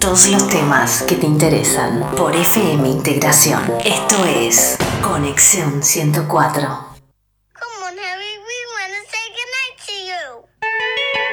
Todos los temas que te interesan por FM Integración. Esto es Conexión 104. Come on, Harry, we want to say goodnight to you.